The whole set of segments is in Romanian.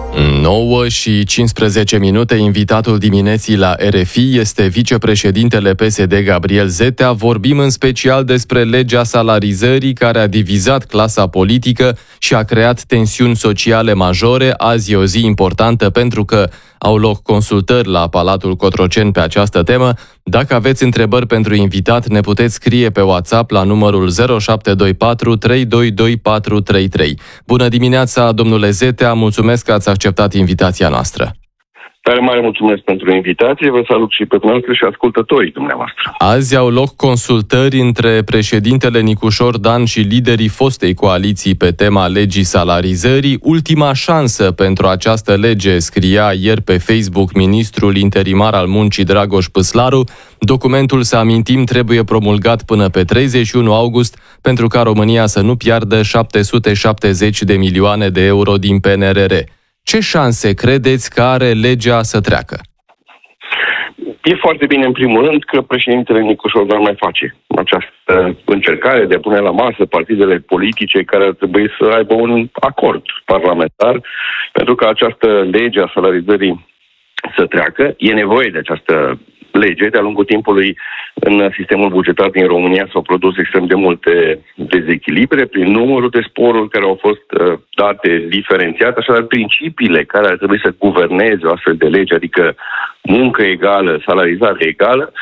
9:15, invitatul dimineții la RFI este vicepreședintele PSD Gabriel Zetea. Vorbim în special despre legea salarizării care a divizat clasa politică și a creat tensiuni sociale majore. Azi e o zi importantă pentru că au loc consultări la Palatul Cotroceni pe această temă. Dacă aveți întrebări pentru invitat, ne puteți scrie pe WhatsApp la numărul 0724 322433. Bună dimineața, domnule Zetea, mulțumesc că ați acceptat invitația noastră. Tare mare mulțumesc pentru invitație, vă salut și pe dumneavoastră și ascultătorii dumneavoastră. Azi au loc consultări între președintele Nicușor Dan și liderii fostei coaliții pe tema legii salarizării. Ultima șansă pentru această lege, scria ieri pe Facebook ministrul interimar al muncii Dragoș Păslaru. Documentul, să amintim, trebuie promulgat până pe 31 august pentru ca România să nu piardă 770 de milioane de euro din PNRR. Ce șanse credeți că are legea să treacă? E foarte bine, în primul rând, că președintele Nicușor Dan mai face această încercare de a pune la masă partidele politice care ar trebui să aibă un acord parlamentar pentru ca această lege a salarizării să treacă. E nevoie de această lege. De-a lungul timpului, în sistemul bugetar din România s-au produs extrem de multe dezechilibre prin numărul de sporuri care au fost date diferențiate, așadar principiile care ar trebui să guverneze o astfel de lege, adică muncă egală, salarizare egală,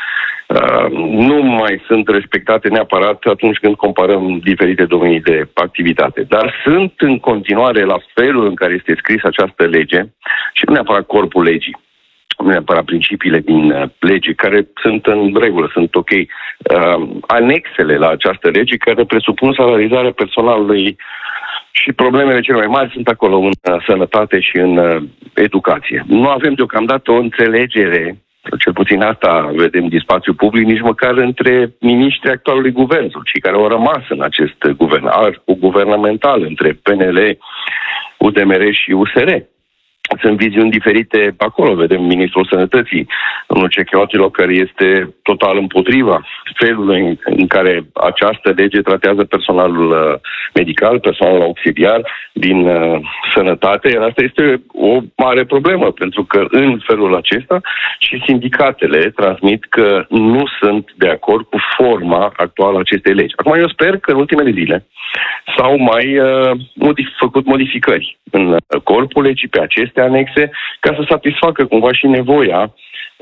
nu mai sunt respectate neapărat atunci când comparăm diferite domenii de activitate. Dar sunt în continuare, la felul în care este scris această lege, și nu neapărat corpul legii, nu neapărat principiile din lege, care sunt în regulă, sunt ok, anexele la această lege care presupun salarizarea personalului și problemele cele mai mari sunt acolo în sănătate și în educație. Nu avem deocamdată o înțelegere, cel puțin asta vedem din spațiu public, nici măcar între miniștrii actualului guvern, cei care au rămas în acest guvern, arcul guvernamental între PNL, UDMR și USR. Sunt viziuni diferite acolo. Vedem ministrul Sănătății, domnul Cechiotilă, care este total împotriva felului în care această lege tratează personalul medical, personalul auxiliar din sănătate. Iar asta este o mare problemă, pentru că în felul acesta și sindicatele transmit că nu sunt de acord cu forma actuală a acestei legi. Acum eu sper că în ultimele zile s-au mai făcut modificări în corpul legii pe aceste anexe ca să satisfacă cumva și nevoia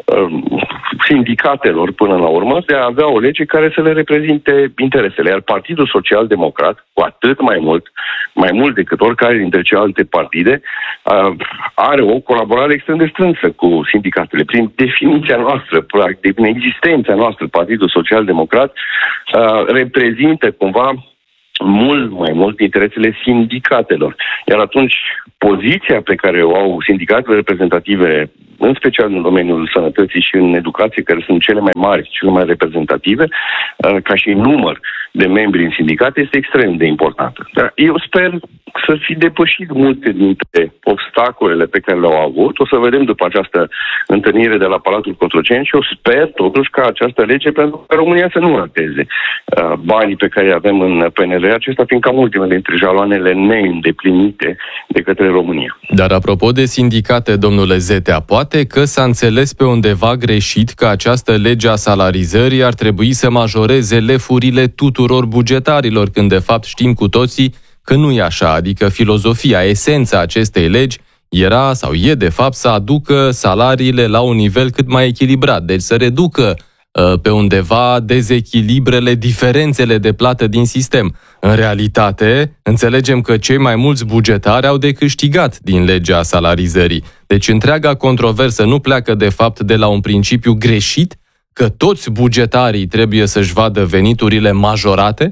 sindicatelor până la urmă de a avea o lege care să le reprezinte interesele. Iar Partidul Social Democrat, cu atât mai mult decât oricare dintre celelalte partide, are o colaborare extrem de strânsă cu sindicatele. Prin definiția noastră, practic, prin existența noastră, Partidul Social Democrat reprezintă cumva mult mai mult interesele sindicatelor. Iar atunci poziția pe care o au sindicatele reprezentative, în special în domeniul sănătății și în educație, care sunt cele mai mari, cele mai reprezentative, ca și număr de membri în sindicate, este extrem de importantă. Dar eu sper să fi depășit multe dintre obstacolele pe care le-au avut. O să vedem după această întâlnire de la Palatul Cotroceni și eu sper totuși ca această lege pentru că România să nu rateze banii pe care îi avem în PNR, acesta fiind cam ultimele dintre jaloanele neîndeplinite de către România. Dar apropo de sindicate, domnule Zetea, poate că s-a înțeles pe undeva greșit că această lege a salarizării ar trebui să majoreze lefurile tuturor bugetarilor, când de fapt știm cu toții că nu e așa, adică filozofia, esența acestei legi era sau e de fapt să aducă salariile la un nivel cât mai echilibrat, deci să reducă pe undeva dezechilibrele, diferențele de plată din sistem. În realitate, înțelegem că cei mai mulți bugetari au de câștigat din legea salarizării. Deci întreaga controversă nu pleacă de fapt de la un principiu greșit, că toți bugetarii trebuie să-și vadă veniturile majorate?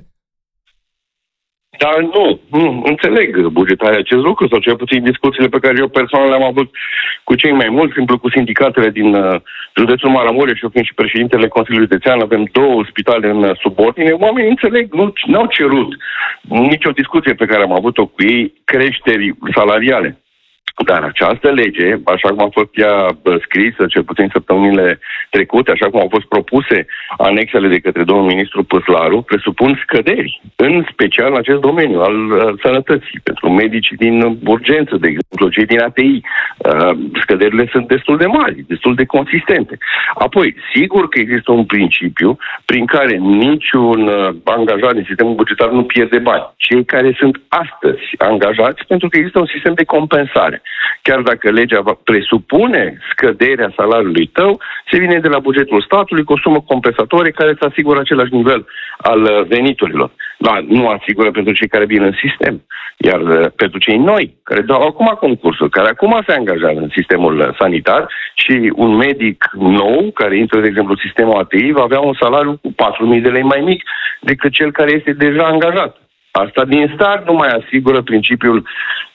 Dar nu înțeleg bugetarii acest lucru, sau cel puțin discuțiile pe care eu personal le-am avut cu cei mai mulți, simplu cu sindicatele din județul Maramureș, eu fiind și președintele Consiliului Județean, avem 2 spitale în subordine, oamenii înțeleg, nu au cerut nicio discuție pe care am avut-o cu ei creșteri salariale. Dar această lege, așa cum a fost ea scrisă, cel puțin săptămânile trecute, așa cum au fost propuse anexele de către domnul ministru Păslaru, presupun scăderi, în special în acest domeniu al sănătății, pentru medicii din urgență, de exemplu, cei din ATI. Scăderile sunt destul de mari, destul de consistente. Apoi, sigur că există un principiu prin care niciun angajat din sistemul bugetar nu pierde bani. Cei care sunt astăzi angajați, pentru că există un sistem de compensare. Chiar dacă legea presupune scăderea salariului tău, se vine de la bugetul statului cu o sumă compensatorie care îți asigură același nivel al veniturilor. Dar nu asigură pentru cei care vin în sistem. Iar pentru cei noi, care dau acum concursul, care acum se angajează în sistemul sanitar și un medic nou, care intră, de exemplu, în sistemul ATI, va avea un salariu cu 4.000 de lei mai mic decât cel care este deja angajat. Asta din start nu mai asigură principiul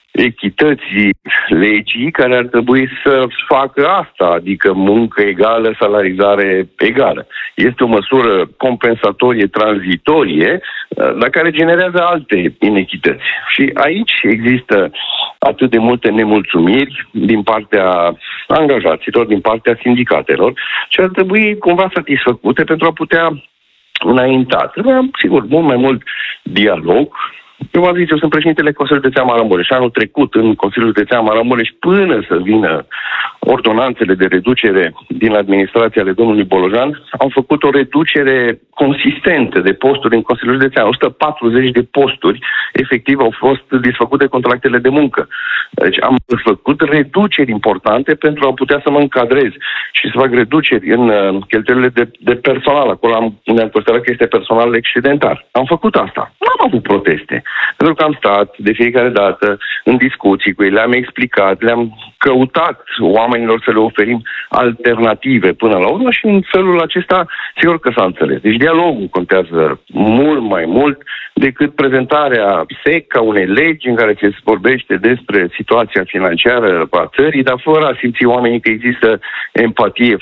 echității legii care ar trebui să facă asta, adică muncă egală, salarizare egală. Este o măsură compensatorie, tranzitorie, dar care generează alte inechități. Și aici există atât de multe nemulțumiri din partea angajaților, din partea sindicatelor, ce ar trebui cumva satisfăcute pentru a putea înainta. Trebuie, sigur, mult mai mult dialog. Eu v-am zis, eu sunt președintele Consiliului Județean Maramureș și anul trecut în Consiliul Județean Maramureș, până să vină ordonanțele de reducere din administrația ale domnului Bolojan, am făcut o reducere consistentă de posturi în Consiliul Județean. 140 de posturi, efectiv, au fost disfăcute contractele de muncă. Deci am făcut reduceri importante pentru a putea să mă încadrez și să fac reduceri în cheltuielile de personal. Acolo ne-am considerat că este personal excedentar. Am făcut asta. Nu am avut proteste. Pentru că am stat de fiecare dată în discuții cu ei, le-am explicat, le-am căutat oamenilor să le oferim alternative până la urmă și în felul acesta, sigur că s-a înțeles. Deci dialogul contează mult mai mult decât prezentarea sec a unei legi în care se vorbește despre situația financiară a țării, dar fără a simți oamenii că există empatie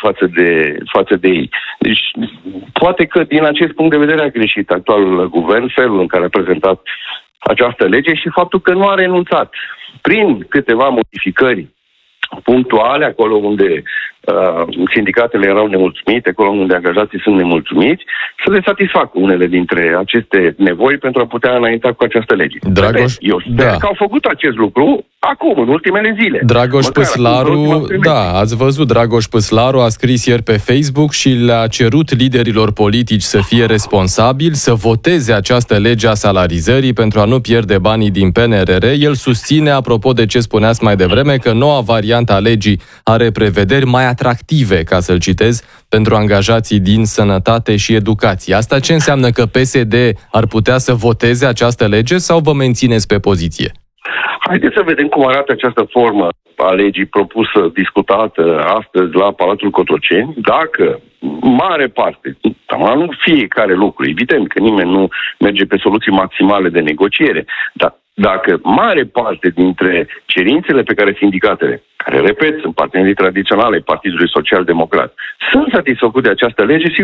față de ei. Deci, poate că din acest punct de vedere a greșit actualul guvern, felul în care a prezentat această lege și faptul că nu a renunțat prin câteva modificări punctuale, acolo unde sindicatele erau nemulțumite, acolo unde angajații sunt nemulțumiți, să le satisfacă unele dintre aceste nevoi pentru a putea înainta cu această lege. Dragoș, eu sper că au făcut acest lucru acum, în ultimele zile. Dragoș Păslaru, ați văzut, Dragoș Păslaru a scris ieri pe Facebook și le-a cerut liderilor politici să fie responsabili, să voteze această lege a salarizării pentru a nu pierde banii din PNRR. El susține, apropo de ce spuneați mai devreme, că noua variantă a legii are prevederi mai atractive, ca să-l citez, pentru angajații din sănătate și educație. Asta ce înseamnă, că PSD ar putea să voteze această lege sau vă mențineți pe poziție? Haideți să vedem cum arată această formă a legii propusă, discutată astăzi la Palatul Cotroceni, dacă mare parte, nu fiecare lucru, evident că nimeni nu merge pe soluții maximale de negociere, dar dacă mare parte dintre cerințele pe care sindicatele, care, repet, sunt partenerii tradiționale ai Partidului Social Democrat, sunt satisfăcute de această lege,